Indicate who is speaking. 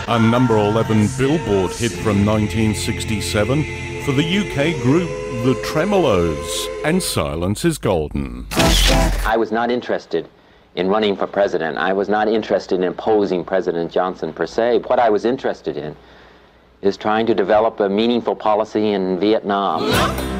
Speaker 1: A number 11 Billboard hit from 1967 for the UK group The Tremolos, and Silence is Golden.
Speaker 2: I was not interested in running for president. I was not interested in opposing President Johnson per se. What I was interested in is trying to develop a meaningful policy in Vietnam.